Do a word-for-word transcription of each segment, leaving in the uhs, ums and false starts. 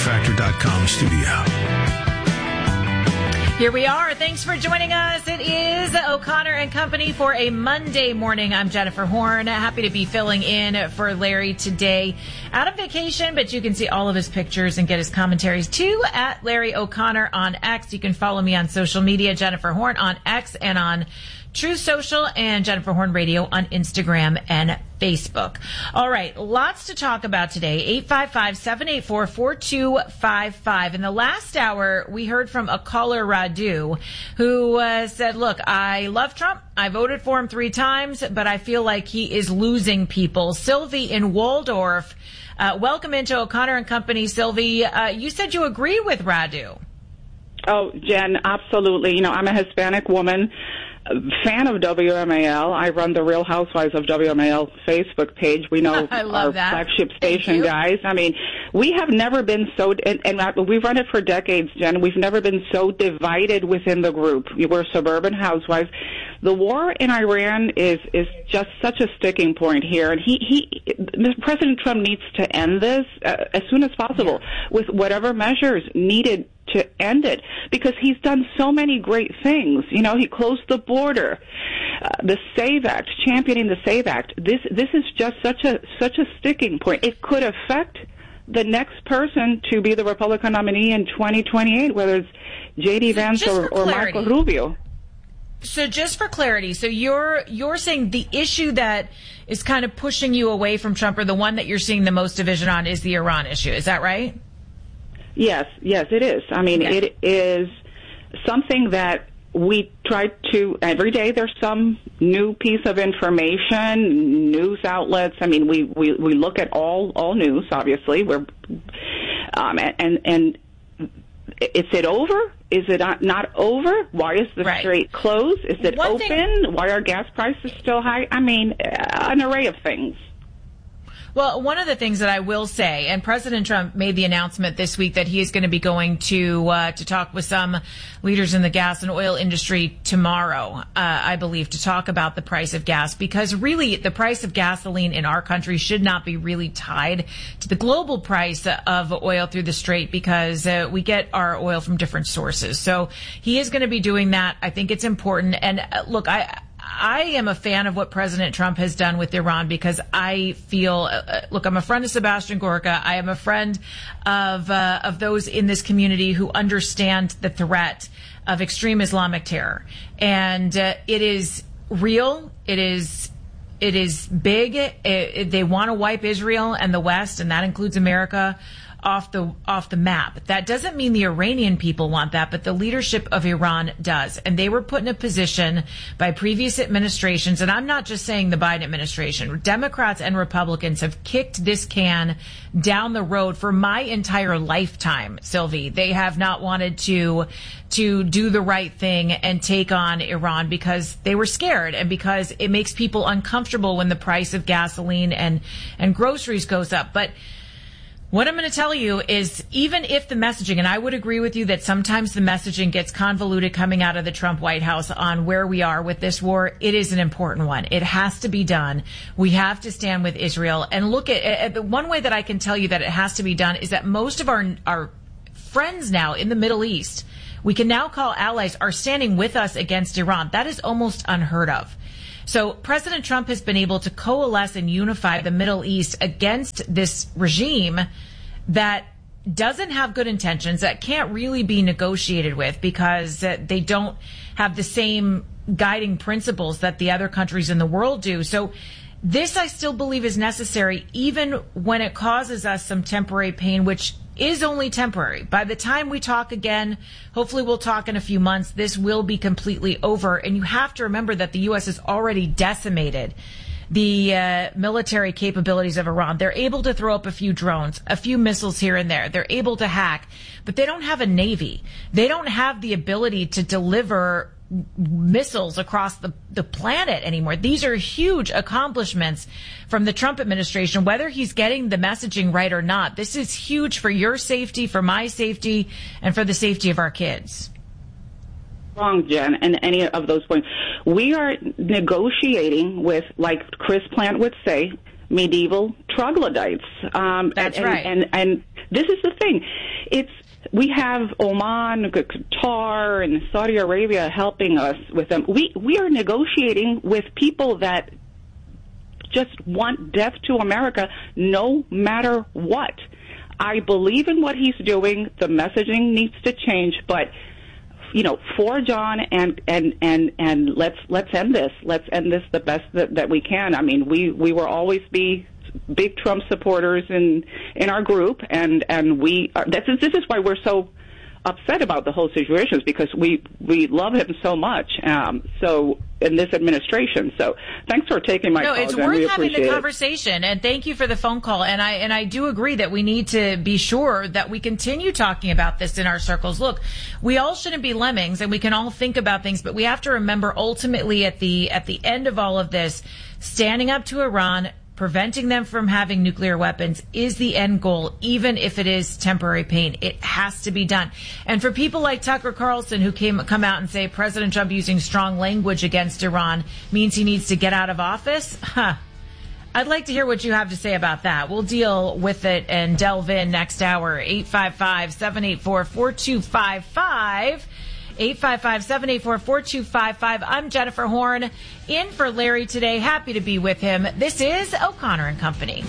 factor dot com studio. Here we are. Thanks for joining us. It is O'Connor and Company for a Monday morning. I'm Jennifer Horn. Happy to be filling in for Larry today. Out of vacation, but you can see all of his pictures and get his commentaries too at Larry O'Connor on X. You can follow me on social media, Jennifer Horn on X and on True Social, and Jennifer Horn Radio on Instagram and Facebook. All right, lots to talk about today. eight five five, seven eight four, four two five five. In the last hour, we heard from a caller, Radu, who uh, said, look, I love Trump. I voted for him three times, but I feel like he is losing people. Sylvie in Waldorf, uh, welcome into O'Connor and Company. Sylvie, uh, you said you agree with Radu. Oh, Jen, absolutely. You know, I'm a Hispanic woman, fan of W M A L. I run the Real Housewives of W M A L Facebook page. We know our that. flagship station guys. I mean, we have never been so, and, and we've run it for decades, Jen. We've never been so divided within the group. We're suburban housewives. The war in Iran is is just such a sticking point here, and he he President Trump needs to end this uh, as soon as possible yeah. with whatever measures needed to end it, because he's done so many great things. You know, he closed the border, uh, the SAVE Act, championing the SAVE Act. This this is just such a such a sticking point. It could affect the next person to be the Republican nominee in twenty twenty-eight, whether it's J D Vance or, or Marco Rubio. So just for clarity, so you're you're saying the issue that is kind of pushing you away from Trump, or the one that you're seeing the most division on, is the Iran issue. Is that right? Yes, yes, it is. I mean, okay. It is something that we try to, every day there's some new piece of information, news outlets. I mean, we, we, we look at all, all news, obviously. We're, um, and, and is it over? Is it not over? Why is the right. strait closed? Is it One open? thing- Why are gas prices still high? I mean, an array of things. Well, one of the things that I will say, and President Trump made the announcement this week that he is going to be going to uh, to talk with some leaders in the gas and oil industry tomorrow, uh, I believe, to talk about the price of gas, because really the price of gasoline in our country should not be really tied to the global price of oil through the strait, because uh, we get our oil from different sources. So he is going to be doing that. I think it's important. And uh, look, I. I am a fan of what President Trump has done with Iran, because I feel, uh, look, I'm a friend of Sebastian Gorka. I am a friend of uh, of those in this community who understand the threat of extreme Islamic terror. And uh, it is real. It is it is big. It, it, they want to wipe Israel and the West, and that includes America, off the off the map. That doesn't mean the Iranian people want that, but the leadership of Iran does. And they were put in a position by previous administrations, and I'm not just saying the Biden administration. Democrats and Republicans have kicked this can down the road for my entire lifetime, Sylvie. They have not wanted to to do the right thing and take on Iran because they were scared, and because it makes people uncomfortable when the price of gasoline and and groceries goes up. But what I'm going to tell you is, even if the messaging, and I would agree with you that sometimes the messaging gets convoluted coming out of the Trump White House on where we are with this war, it is an important one. It has to be done. We have to stand with Israel. And look at, at the one way that I can tell you that it has to be done is that most of our, our friends now in the Middle East, we can now call allies, are standing with us against Iran. That is almost unheard of. So President Trump has been able to coalesce and unify the Middle East against this regime that doesn't have good intentions, that can't really be negotiated with, because uh, they don't have the same guiding principles that the other countries in the world do. So this, I still believe, is necessary, even when it causes us some temporary pain, which is only temporary. By the time we talk again, hopefully we'll talk in a few months, this will be completely over. And you have to remember that the U S has already decimated the uh, military capabilities of Iran. They're able to throw up a few drones, a few missiles here and there. They're able to hack, but they don't have a navy. They don't have the ability to deliver missiles across the, the planet anymore. These are huge accomplishments from the Trump administration, whether he's getting the messaging right or not. This is huge for your safety, for my safety, and for the safety of our kids. Wrong, Jen, and any of those points. We are negotiating with, like Chris Plant would say, medieval troglodytes. Um, That's and, right. And, and, and this is the thing. it's, we have Oman, Qatar, and Saudi Arabia helping us with them. We, we are negotiating with people that just want death to America no matter what. I believe in what he's doing. The messaging needs to change, but you know, for John and and and and let's let's end this. Let's end this the best that, that we can. I mean, we we will always be big Trump supporters in in our group, and and we are, this is this is why we're so upset about the whole situation, is because we we love him so much. Um, so in this administration. So thanks for taking my no, call. No, it's Jen. worth we having the it. conversation, and thank you for the phone call. And I and I do agree that we need to be sure that we continue talking about this in our circles. Look, we all shouldn't be lemmings, and we can all think about things, but we have to remember ultimately at the at the end of all of this, standing up to Iran, preventing them from having nuclear weapons is the end goal, even if it is temporary pain. It has to be done. And for people like Tucker Carlson, who came come out and say President Trump using strong language against Iran means he needs to get out of office, huh. I'd like to hear what you have to say about that. We'll deal with it and delve in next hour. eight five five, seven eight four, four two five five. eight five five, seven eight four, four two five five. I'm Jennifer Horn, in for Larry today. Happy to be with him. This is O'Connor and Company.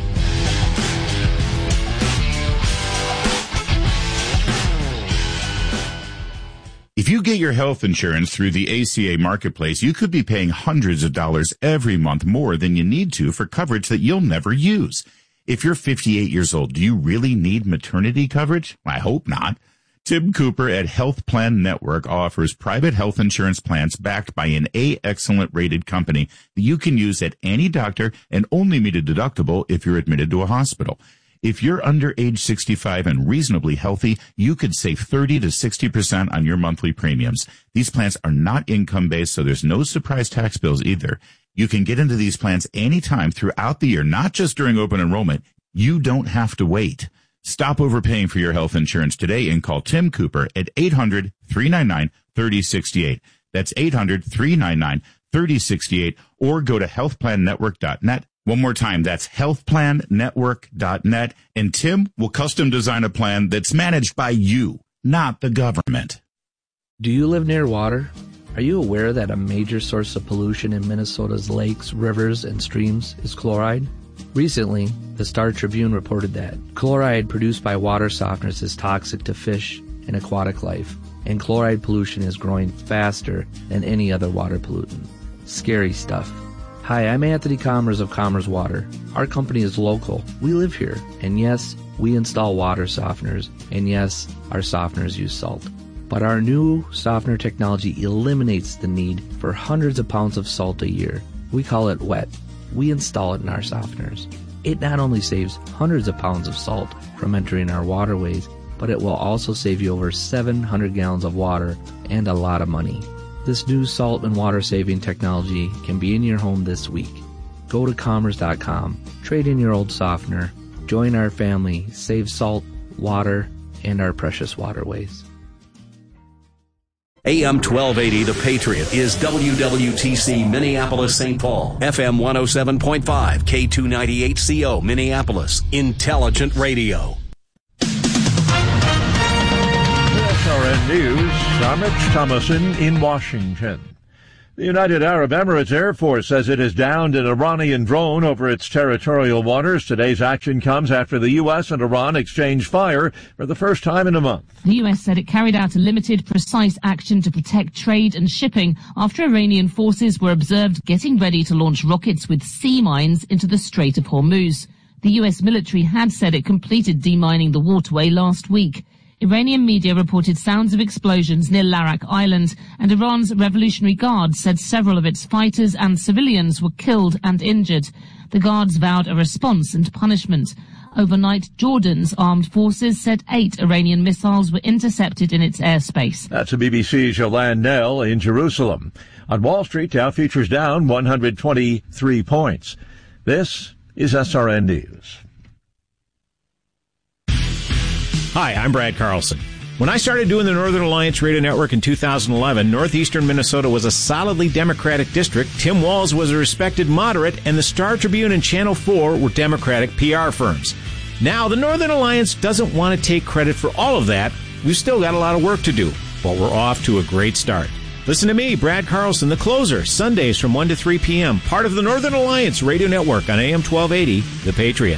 If you get your health insurance through the A C A Marketplace, you could be paying hundreds of dollars every month more than you need to for coverage that you'll never use. If you're fifty-eight years old, do you really need maternity coverage? I hope not. Tim Cooper at Health Plan Network offers private health insurance plans backed by an A Excellent rated company that you can use at any doctor and only meet a deductible if you're admitted to a hospital. If you're under age sixty-five and reasonably healthy, you could save thirty to sixty percent on your monthly premiums. These plans are not income-based, so there's no surprise tax bills either. You can get into these plans anytime throughout the year, not just during open enrollment. You don't have to wait. Stop overpaying for your health insurance today and call Tim Cooper at eight hundred, three nine nine, three oh six eight. That's eight hundred, three nine nine, three oh six eight, or go to health plan network dot net. One more time, that's health plan network dot net, and Tim will custom design a plan that's managed by you, not the government. Do you live near water? Are you aware that a major source of pollution in Minnesota's lakes, rivers, and streams is chloride? Recently, the Star Tribune reported that chloride produced by water softeners is toxic to fish and aquatic life, and chloride pollution is growing faster than any other water pollutant. Scary stuff. Hi, I'm Anthony Commerce of Commerce Water. Our company is local. We live here. And yes, we install water softeners. And yes, our softeners use salt. But our new softener technology eliminates the need for hundreds of pounds of salt a year. We call it wet. We install it in our softeners. It not only saves hundreds of pounds of salt from entering our waterways, but it will also save you over seven hundred gallons of water and a lot of money. This new salt and water saving technology can be in your home this week. Go to commerce dot com, trade in your old softener, join our family, save salt, water, and our precious waterways. A M twelve eighty, The Patriot, is W W T C Minneapolis, Saint Paul. F M one oh seven point five, K two ninety-eight C O, Minneapolis. Intelligent radio. S R N News, I'm Rich Thomason in Washington. The United Arab Emirates Air Force says it has downed an Iranian drone over its territorial waters. Today's action comes after the U S and Iran exchanged fire for the first time in a month. The U S said it carried out a limited, precise action to protect trade and shipping after Iranian forces were observed getting ready to launch rockets with sea mines into the Strait of Hormuz. The U S military had said it completed demining the waterway last week. Iranian media reported sounds of explosions near Larak Island, and Iran's Revolutionary Guard said several of its fighters and civilians were killed and injured. The guards vowed a response and punishment. Overnight, Jordan's armed forces said eight Iranian missiles were intercepted in its airspace. That's a B B C's Yolande Nell in Jerusalem. On Wall Street, Dow futures down one hundred twenty-three points. This is S R N News. Hi, I'm Brad Carlson. When I started doing the Northern Alliance Radio Network in two thousand eleven, northeastern Minnesota was a solidly Democratic district. Tim Walz was a respected moderate, and the Star Tribune and Channel four were Democratic P R firms. Now, the Northern Alliance doesn't want to take credit for all of that. We've still got a lot of work to do, but we're off to a great start. Listen to me, Brad Carlson, The Closer, Sundays from one to three p.m., part of the Northern Alliance Radio Network on A M twelve eighty, The Patriot.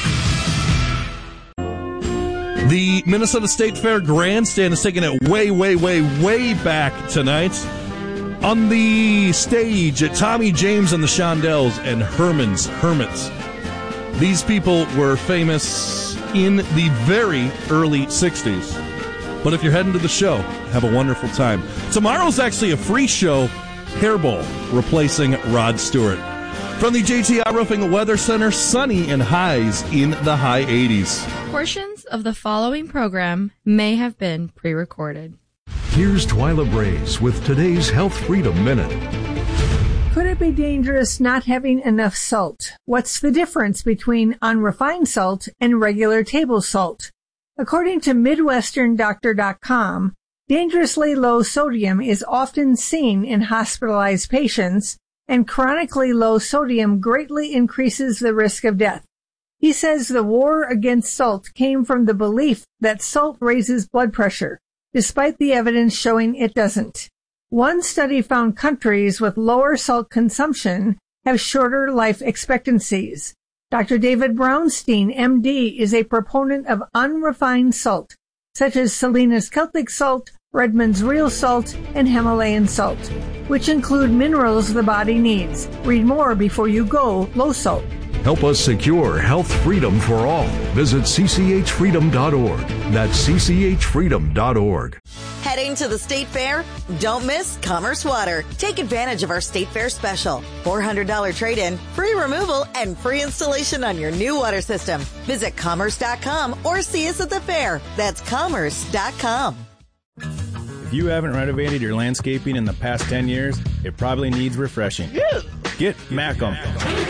The Minnesota State Fair Grandstand is taking it way, way, way, way back tonight. On the stage at Tommy James and the Shondells and Herman's Hermits. These people were famous in the very early sixties. But if you're heading to the show, have a wonderful time. Tomorrow's actually a free show, Hairball, replacing Rod Stewart. From the J T I Roofing Weather Center, sunny and highs in the high eighties. Portions of the following program may have been pre-recorded. Here's Twyla Braze with today's Health Freedom Minute. Could it be dangerous not having enough salt? What's the difference between unrefined salt and regular table salt? According to Midwestern Doctor dot com, dangerously low sodium is often seen in hospitalized patients, and chronically low sodium greatly increases the risk of death. He says the war against salt came from the belief that salt raises blood pressure, despite the evidence showing it doesn't. One study found countries with lower salt consumption have shorter life expectancies. Doctor David Brownstein, M D, is a proponent of unrefined salt, such as Salinas Celtic salt, Redmond's Real Salt, and Himalayan salt, which include minerals the body needs. Read more before you go low salt. Help us secure health freedom for all. Visit c c h freedom dot org. That's c c h freedom dot org. Heading to the State Fair? Don't miss Commerce Water. Take advantage of our State Fair special. four hundred dollars trade-in, free removal, and free installation on your new water system. Visit commerce dot com or see us at the fair. That's commerce dot com. If you haven't renovated your landscaping in the past ten years, it probably needs refreshing. Get Macum.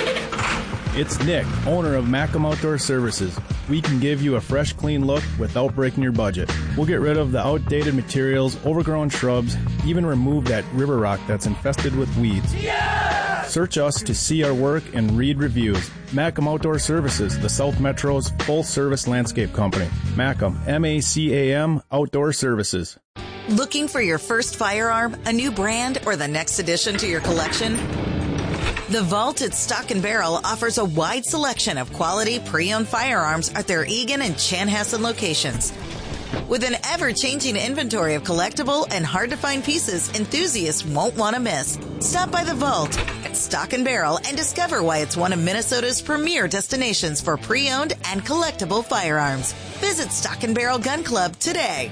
It's Nick, owner of Macum Outdoor Services. We can give you a fresh, clean look without breaking your budget. We'll get rid of the outdated materials, overgrown shrubs, even remove that river rock that's infested with weeds. Yeah! Search us to see our work and read reviews. Macum Outdoor Services, the South Metro's full-service landscape company. Macum, M A C A M, Outdoor Services. Looking for your first firearm, a new brand, or the next addition to your collection? The Vault at Stock and Barrel offers a wide selection of quality pre-owned firearms at their Eagan and Chanhassen locations. With an ever-changing inventory of collectible and hard-to-find pieces enthusiasts won't want to miss. Stop by the Vault at Stock and Barrel and discover why it's one of Minnesota's premier destinations for pre-owned and collectible firearms. Visit Stock and Barrel Gun Club today.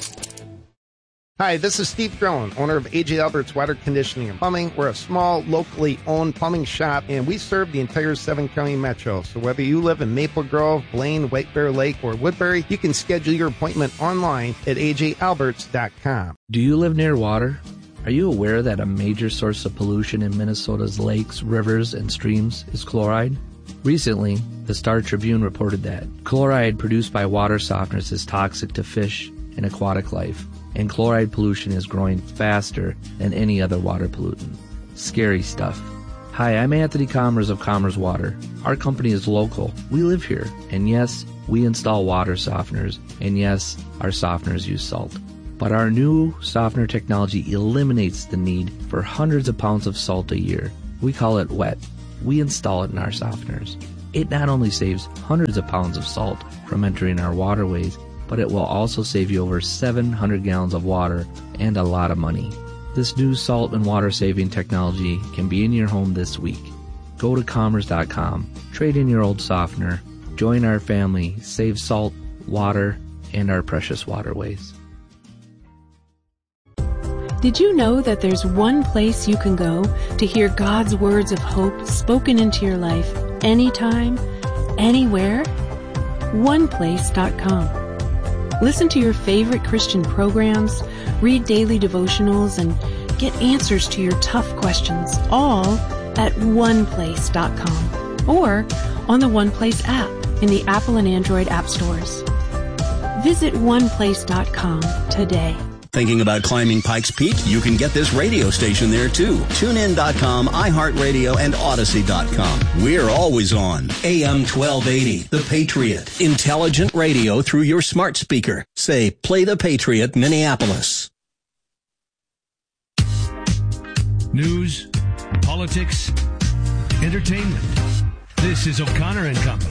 Hi, this is Steve Drone, owner of A J Albert's Water Conditioning and Plumbing. We're a small, locally owned plumbing shop, and we serve the entire seven-county metro. So whether you live in Maple Grove, Blaine, White Bear Lake, or Woodbury, you can schedule your appointment online at a j alberts dot com. Do you live near water? Are you aware that a major source of pollution in Minnesota's lakes, rivers, and streams is chloride? Recently, the Star Tribune reported that chloride produced by water softeners is toxic to fish and aquatic life. And chloride pollution is growing faster than any other water pollutant. Scary stuff. Hi, I'm Anthony Commerce of Commerce Water. Our company is local. We live here. And yes, we install water softeners. And yes, our softeners use salt. But our new softener technology eliminates the need for hundreds of pounds of salt a year. We call it wet. We install it in our softeners. It not only saves hundreds of pounds of salt from entering our waterways, but it will also save you over seven hundred gallons of water and a lot of money. This new salt and water saving technology can be in your home this week. Go to commerce dot com, trade in your old softener, join our family, save salt, water, and our precious waterways. Did you know that there's one place you can go to hear God's words of hope spoken into your life anytime, anywhere? one place dot com. Listen to your favorite Christian programs, read daily devotionals, and get answers to your tough questions, all at one place dot com or on the OnePlace app in the Apple and Android app stores. Visit one place dot com today. Thinking about climbing Pikes Peak? You can get this radio station there too. tune in dot com, iHeartRadio, and Odyssey dot com. We're always on. A M twelve eighty, The Patriot. Intelligent radio through your smart speaker. Say, play The Patriot, Minneapolis. News, politics, entertainment. This is O'Connor and Company.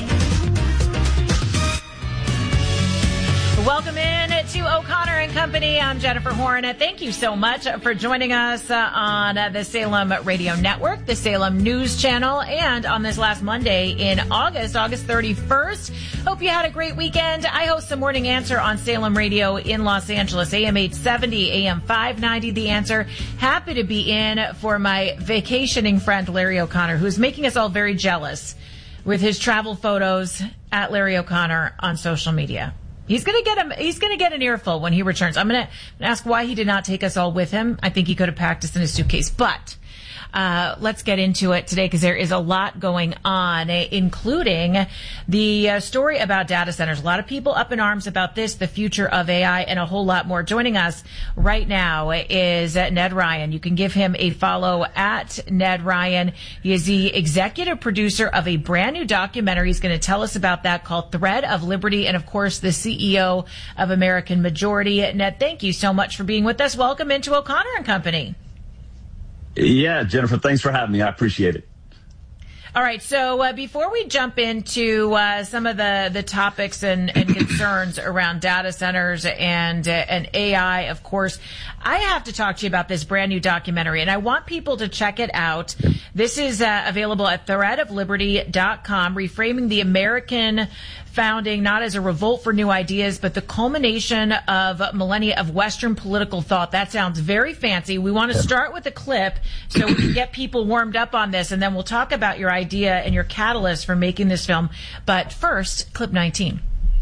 Welcome in to O'Connor and Company. I'm Jennifer Horn. Thank you so much for joining us uh, on uh, the Salem Radio Network, the Salem News Channel, and on this last Monday in August, August thirty-first. Hope you had a great weekend. I host the Morning Answer on Salem Radio in Los Angeles, A M eight seventy, A M five ninety, The Answer. Happy to be in for my vacationing friend, Larry O'Connor, who's making us all very jealous with his travel photos at Larry O'Connor on social media. He's gonna get him. He's gonna get an earful when he returns. I'm gonna ask why he did not take us all with him. I think he could have packed us in a suitcase. But uh, let's get into it today because there is a lot going on, including the uh, story about data centers. A lot of people up in arms about this, the future of A I, and a whole lot more. Joining us right now is Ned Ryan. You can give him a follow at Ned Ryan. He is the executive producer of a brand new documentary. He's going to tell us about that called Thread of Liberty, and of course the C E O of American Majority. Ned, thank you so much for being with us. Welcome into O'Connor and Company. Yeah, Jennifer, thanks for having me. I appreciate it. All right. So uh, before we jump into uh, some of the, the topics and, and concerns around data centers and uh, and A I, of course, I have to talk to you about this brand new documentary, and I want people to check it out. This is uh, available at thread of liberty dot com, reframing the American founding not as a revolt for new ideas, but the culmination of millennia of Western political thought. That sounds very fancy. We want to start with a clip so we can get people warmed up on this, and then we'll talk about your idea and your catalyst for making this film. But first, clip nineteen.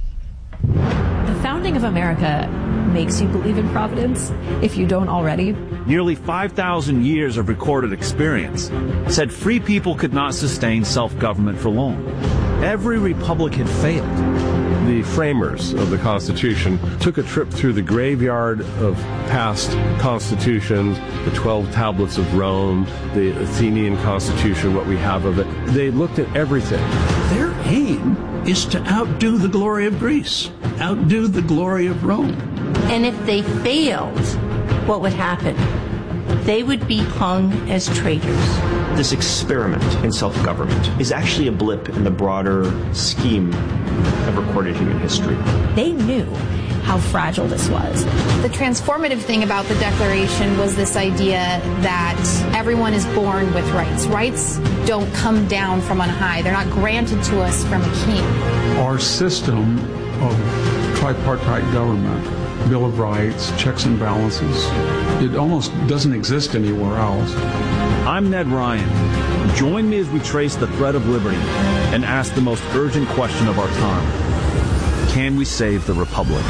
The founding of America makes you believe in Providence, if you don't already. Nearly five thousand years of recorded experience said free people could not sustain self-government for long. Every republic had failed. The framers of the Constitution took a trip through the graveyard of past constitutions, the twelve tablets of Rome, the Athenian Constitution, what we have of it. They looked at everything. Their aim is to outdo the glory of Greece, outdo the glory of Rome. And if they failed, what would happen? They would be hung as traitors. This experiment in self-government is actually a blip in the broader scheme of recorded human history. They knew how fragile this was. The transformative thing about the Declaration was this idea that everyone is born with rights. Rights don't come down from on high. They're not granted to us from a king. Our system of tripartite government, Bill of Rights, checks and balances, it almost doesn't exist anywhere else. I'm Ned Ryan. Join me as we trace the thread of liberty and ask the most urgent question of our time. Can we save the Republic?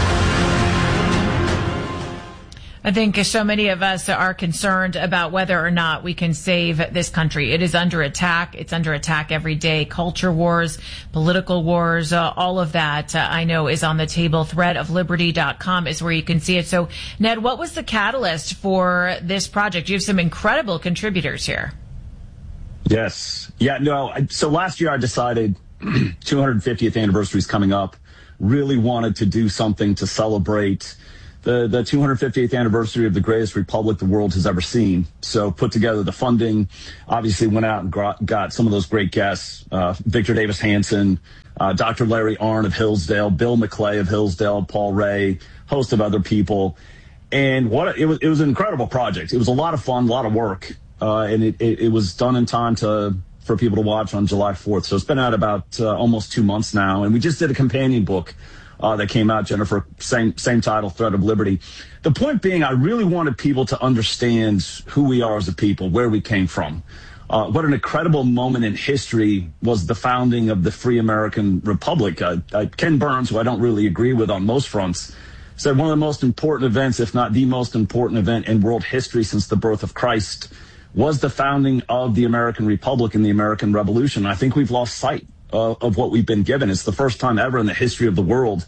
I think so many of us are concerned about whether or not we can save this country. It is under attack. It's under attack every day. Culture wars, political wars, uh, all of that, uh, I know, is on the table. thread of liberty dot com is where you can see it. So, Ned, what was the catalyst for this project? You have some incredible contributors here. Yes. Yeah, no. So last year I decided two hundred fiftieth anniversary is coming up. Really wanted to do something to celebrate the, the two hundred fiftieth anniversary of the greatest republic the world has ever seen. So put together the funding, obviously went out and got, got some of those great guests, uh, Victor Davis Hanson, uh, Doctor Larry Arnn of Hillsdale, Bill McClay of Hillsdale, Paul Ray, host of other people. And what it was, it was an incredible project. It was a lot of fun, a lot of work. Uh, and it, it, it was done in time to for people to watch on July fourth. So it's been out about uh, almost two months now. And we just did a companion book uh, that came out, Jennifer, same same title, Thread of Liberty. The point being, I really wanted people to understand who we are as a people, where we came from. Uh, what an incredible moment in history was the founding of the free American Republic. Uh, uh, Ken Burns, who I don't really agree with on most fronts, said one of the most important events, if not the most important event in world history since the birth of Christ, was the founding of the American Republic and the American Revolution. I think we've lost sight uh, of what we've been given. It's the first time ever in the history of the world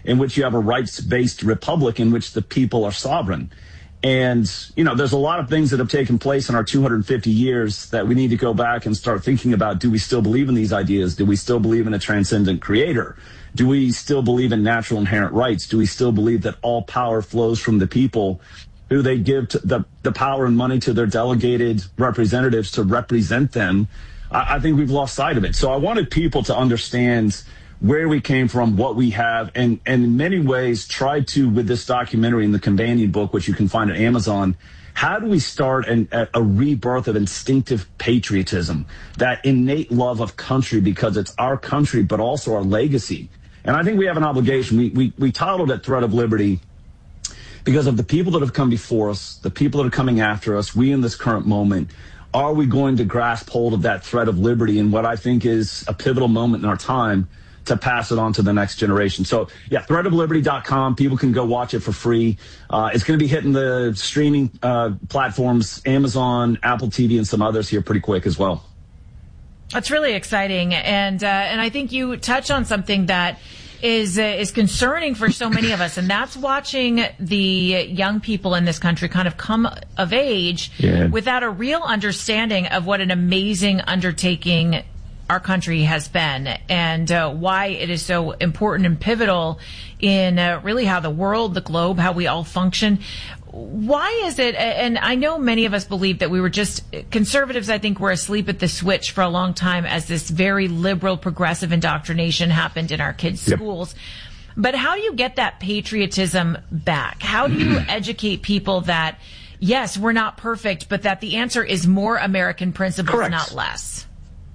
in which you have a rights-based republic in which the people are sovereign. And, you know, there's a lot of things that have taken place in our two hundred fifty years that we need to go back and start thinking about. Do we still believe in these ideas? Do we still believe in a transcendent creator? Do we still believe in natural inherent rights? Do we still believe that all power flows from the people, who they give to the, the power and money to their delegated representatives to represent them? I, I think we've lost sight of it. So I wanted people to understand where we came from, what we have, and, and in many ways tried to, with this documentary and the companion book, which you can find at Amazon, how do we start an, a rebirth of instinctive patriotism, that innate love of country because it's our country, but also our legacy? And I think we have an obligation. We, we, we titled it Thread of Liberty because of the people that have come before us, the people that are coming after us, we in this current moment. Are we going to grasp hold of that thread of liberty in what I think is a pivotal moment in our time to pass it on to the next generation? So, yeah, thread of liberty dot com. People can go watch it for free. Uh, it's going to be hitting the streaming uh, platforms, Amazon, Apple T V, and some others here pretty quick as well. That's really exciting. And uh, and I think you touch on something that is uh, is concerning for so many of us, and that's watching the young people in this country kind of come of age yeah. without a real understanding of what an amazing undertaking our country has been, and uh, why it is so important and pivotal in uh, really how the world, the globe, how we all function. Why is it, and I know many of us believe that we were just, conservatives I think were asleep at the switch for a long time as this very liberal, progressive indoctrination happened in our kids' yep. schools. But how do you get that patriotism back? How do you educate people that, yes, we're not perfect, but that the answer is more American principles, Correct. Not less?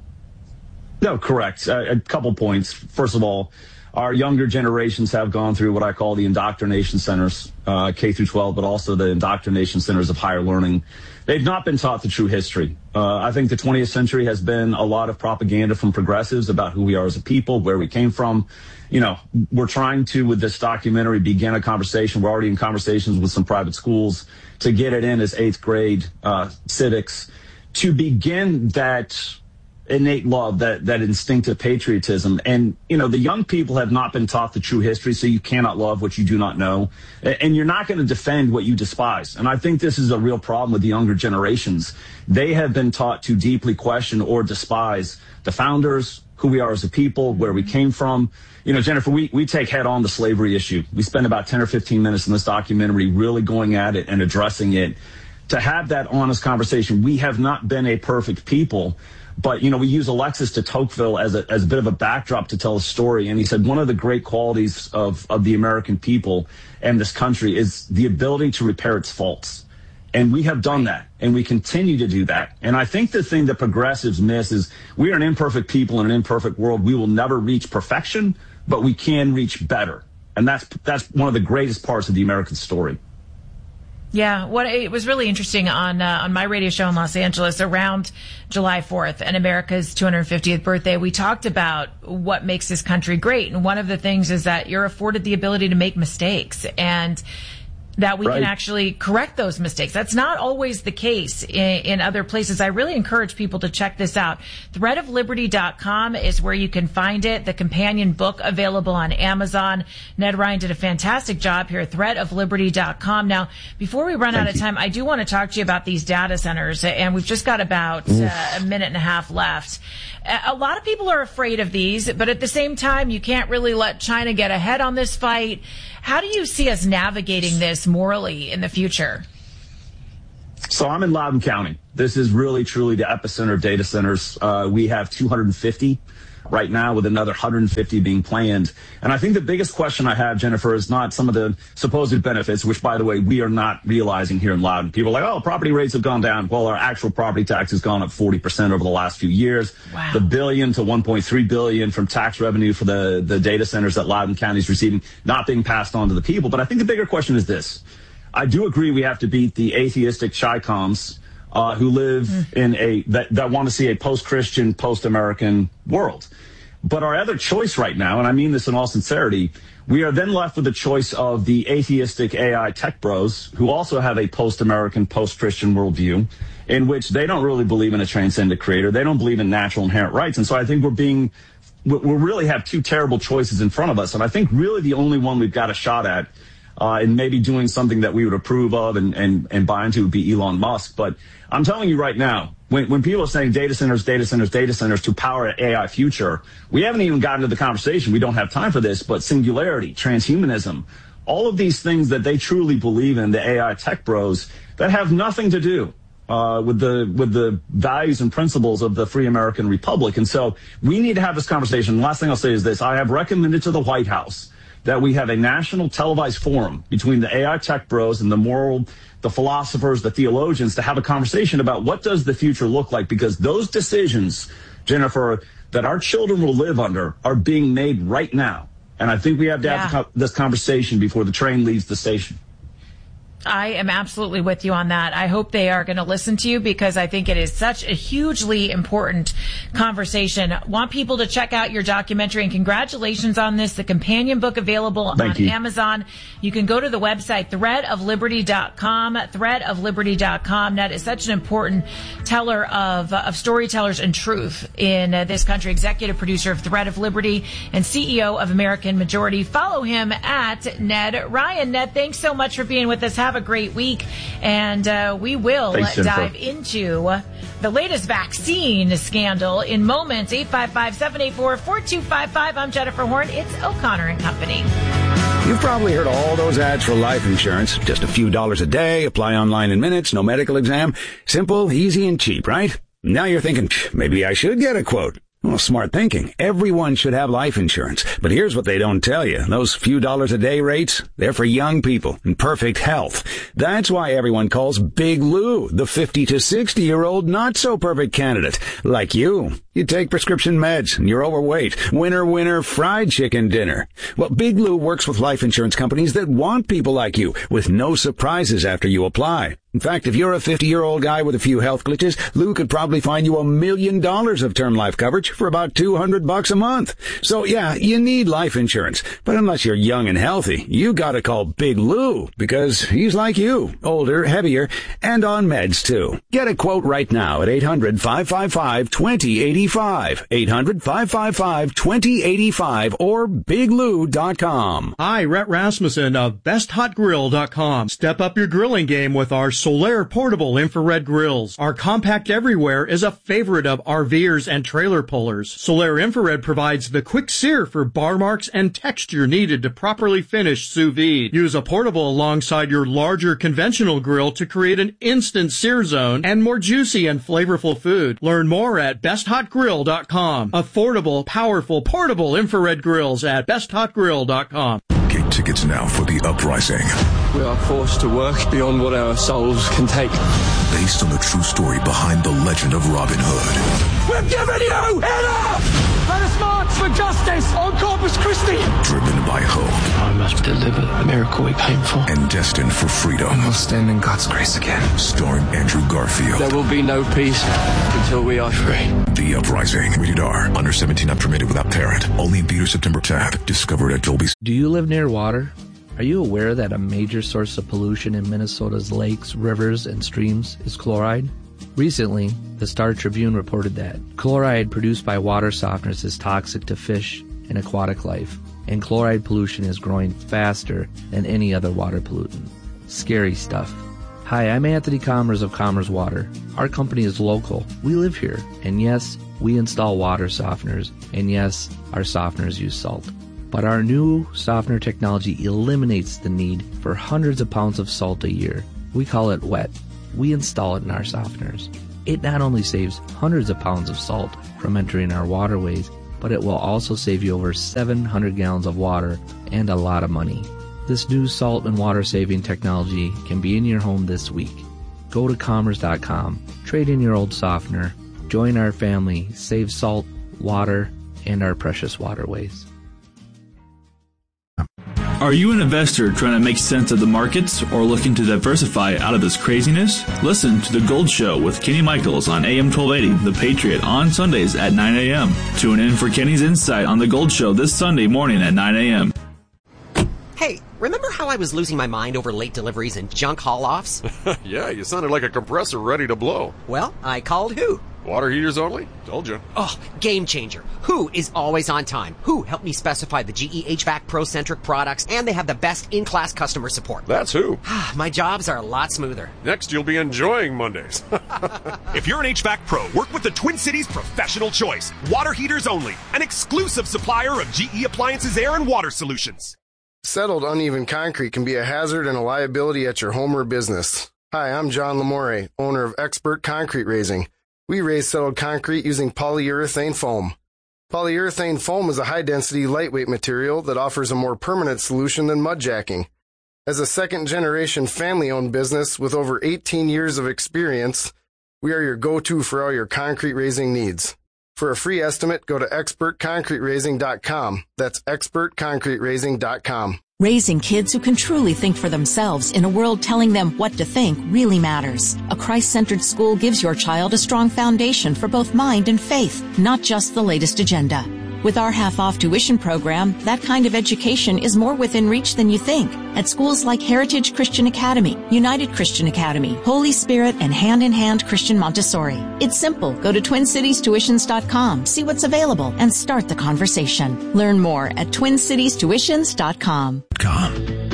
No, correct. Uh, a couple points. First of all, our younger generations have gone through what I call the indoctrination centers, uh, K through twelve, but also the indoctrination centers of higher learning. They've not been taught the true history. Uh, I think the twentieth century has been a lot of propaganda from progressives about who we are as a people, where we came from. You know, we're trying to, with this documentary, begin a conversation. We're already in conversations with some private schools to get it in as eighth grade uh, civics, to begin that innate love, that that instinctive patriotism. And, you know, the young people have not been taught the true history, so you cannot love what you do not know. And you're not going to defend what you despise. And I think this is a real problem with the younger generations. They have been taught to deeply question or despise the founders, who we are as a people, where we came from. You know, Jennifer, we, we take head on the slavery issue. We spend about ten or fifteen minutes in this documentary really going at it and addressing it. To have that honest conversation, we have not been a perfect people. But, you know, we use Alexis de Tocqueville as a, as a bit of a backdrop to tell a story. And he said one of the great qualities of, of the American people and this country is the ability to repair its faults. And we have done that, and we continue to do that. And I think the thing that progressives miss is we are an imperfect people in an imperfect world. We will never reach perfection, but we can reach better. And that's that's one of the greatest parts of the American story. Yeah, what it was really interesting on uh, on my radio show in Los Angeles around July fourth and America's two hundred fiftieth birthday. We talked about what makes this country great, and one of the things is that you're afforded the ability to make mistakes, and that we right. can actually correct those mistakes. That's not always the case in, in other places. I really encourage people to check this out. thread of liberty dot com is where you can find it. The companion book available on Amazon. Ned Ryan did a fantastic job here. thread of liberty dot com. Now, before we run Thank out of time, you. I do want to talk to you about these data centers, and we've just got about uh, a minute and a half left. A lot of people are afraid of these, but at the same time, you can't really let China get ahead on this fight. How do you see us navigating this morally in the future? So I'm in Loudoun County. This is really, truly the epicenter of data centers. Uh, we have two hundred fifty right now, with another one hundred fifty being planned. And I think the biggest question I have, Jennifer, is not some of the supposed benefits, which, by the way, we are not realizing here in Loudoun. People are like, oh, property rates have gone down. Well, our actual property tax has gone up forty percent over the last few years. Wow. The billion to one point three billion from tax revenue for the, the data centers that Loudoun County is receiving not being passed on to the people. But I think the bigger question is this. I do agree we have to beat the atheistic Chi-Coms uh, who live mm. in a that, that want to see a post-Christian, post-American world. But our other choice right now, and I mean this in all sincerity, we are then left with the choice of the atheistic A I tech bros who also have a post-American, post-Christian worldview in which they don't really believe in a transcendent creator. They don't believe in natural inherent rights. And so I think we're being we we really have two terrible choices in front of us. And I think really the only one we've got a shot at, uh, and maybe doing something that we would approve of and, and, and buy into would be Elon Musk. But I'm telling you right now, when, when people are saying data centers, data centers, data centers to power an A I future, we haven't even gotten to the conversation. We don't have time for this, but singularity, transhumanism, all of these things that they truly believe in, the A I tech bros, that have nothing to do uh, with the with the values and principles of the free American republic. And so we need to have this conversation. The last thing I'll say is this. I have recommended to the White House that we have a national televised forum between the A I tech bros and the moral, the philosophers, the theologians, to have a conversation about what does the future look like, because those decisions, Jennifer, that our children will live under are being made right now. And I think we have to yeah. have this conversation before the train leaves the station. I am absolutely with you on that. I hope they are going to listen to you, because I think it is such a hugely important conversation. Want people to check out your documentary, and congratulations on this. The companion book available Thank on you. Amazon. You can go to the website thread of liberty dot com, thread of liberty dot com. That is such an important teller of, uh, of storytellers and truth in uh, this country. Executive producer of Thread of Liberty and C E O of American Majority. Follow him at Ned Ryan. Ned, thanks so much for being with us. Have a great week, and uh, we will Thanks, dive into the latest vaccine scandal in moments. eight five five, seven eight four, four two five five. I'm Jennifer Horn. It's O'Connor and Company. You've probably heard all those ads for life insurance. Just a few dollars a day, apply online in minutes, no medical exam. Simple, easy, and cheap, right? Now you're thinking, maybe I should get a quote. Well, smart thinking. Everyone should have life insurance. But here's what they don't tell you. Those few dollars a day rates, they're for young people in perfect health. That's why everyone calls Big Lou the fifty to sixty year old not so perfect candidate. Like you. You take prescription meds and you're overweight. Winner, winner, fried chicken dinner. Well, Big Lou works with life insurance companies that want people like you, with no surprises after you apply. In fact, if you're a fifty-year-old guy with a few health glitches, Lou could probably find you a million dollars of term life coverage for about two hundred bucks a month. So yeah, you need life insurance. But unless you're young and healthy, you gotta call Big Lou, because he's like you, older, heavier, and on meds too. Get a quote right now at eight hundred, five five five, two zero eight five. eight hundred, five five five, two zero eight five or big lou dot com. Hi, Rhett Rasmussen of best hot grill dot com. Step up your grilling game with our Solaire portable infrared grills. Our compact everywhere is a favorite of RVers and trailer pullers. Solaire infrared provides the quick sear for bar marks and texture needed to properly finish sous vide. Use a portable alongside your larger conventional grill to create an instant sear zone and more juicy and flavorful food. Learn more at best hot grill dot com. Affordable, powerful, portable infrared grills at best hot grill dot com. Get tickets now for The Uprising. We are forced to work beyond what our souls can take. Based on the true story behind the legend of Robin Hood. We're giving you enough! Let us march for justice on Corpus Christi! Driven by hope. I must deliver the miracle we came for. And destined for freedom. And we'll stand in God's grace again. Starring Andrew Garfield. There will be no peace until we are free. The Uprising. Rated R. Under seventeen, not permitted without parent. Only in theaters September tenth. Discovered at Dolby's. Do you live near water? Are you aware that a major source of pollution in Minnesota's lakes, rivers, and streams is chloride? Recently, the Star Tribune reported that chloride produced by water softeners is toxic to fish and aquatic life, and chloride pollution is growing faster than any other water pollutant. Scary stuff. Hi, I'm Anthony Commerce of Commerce Water. Our company is local. We live here, and yes, we install water softeners, and yes, our softeners use salt. But our new softener technology eliminates the need for hundreds of pounds of salt a year. We call it wet. We install it in our softeners. It not only saves hundreds of pounds of salt from entering our waterways, but it will also save you over seven hundred gallons of water and a lot of money. This new salt and water saving technology can be in your home this week. Go to commerce dot com, trade in your old softener, join our family, save salt, water, and our precious waterways. Are you an investor trying to make sense of the markets or looking to diversify out of this craziness? Listen to The Gold Show with Kenny Michaels on A M twelve eighty, The Patriot, on Sundays at nine a.m. Tune in for Kenny's insight on The Gold Show this Sunday morning at nine a.m. Hey, remember how I was losing my mind over late deliveries and junk haul-offs? Yeah, you sounded like a compressor ready to blow. Well, I called who? Water heaters only? Told you. Oh, game changer. Who is always on time? Who helped me specify the G E H V A C Pro-centric products, and they have the best in-class customer support. That's who. My jobs are a lot smoother. Next, you'll be enjoying Mondays. If you're an H V A C Pro, work with the Twin Cities Professional Choice. Water heaters only. An exclusive supplier of G E Appliances Air and Water Solutions. Settled uneven concrete can be a hazard and a liability at your home or business. Hi, I'm John Lamore, owner of Expert Concrete Raising. We raise settled concrete using polyurethane foam. Polyurethane foam is a high-density, lightweight material that offers a more permanent solution than mud jacking. As a second-generation family-owned business with over eighteen years of experience, we are your go-to for all your concrete raising needs. For a free estimate, go to expert concrete raising dot com. That's expert concrete raising dot com. Raising kids who can truly think for themselves in a world telling them what to think really matters. A Christ-centered school gives your child a strong foundation for both mind and faith, not just the latest agenda. With our half-off tuition program, that kind of education is more within reach than you think. At schools like Heritage Christian Academy, United Christian Academy, Holy Spirit, and Hand in Hand Christian Montessori. It's simple. Go to twin cities tuitions dot com, see what's available, and start the conversation. Learn more at twin cities tuitions dot com. Com.